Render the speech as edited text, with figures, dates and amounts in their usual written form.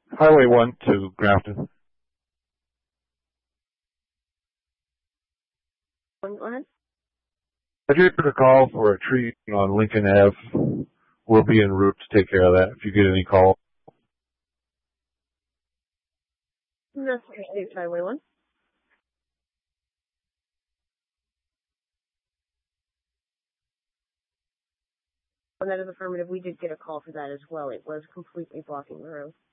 Highway 1 to Grafton. Go ahead. I did get a call for a tree on Lincoln Ave. We'll be en route to take care of that if you get any call. Massachusetts Highway 1. And that is affirmative. We did get a call for that as well. It was completely blocking the road.